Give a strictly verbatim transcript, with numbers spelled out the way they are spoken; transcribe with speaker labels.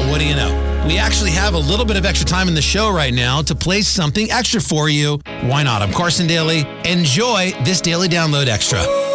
Speaker 1: what do you know? We actually have a little bit of extra time in the show right now to play something extra for you. Why not? I'm Carson Daly. Enjoy this Daily Download Extra.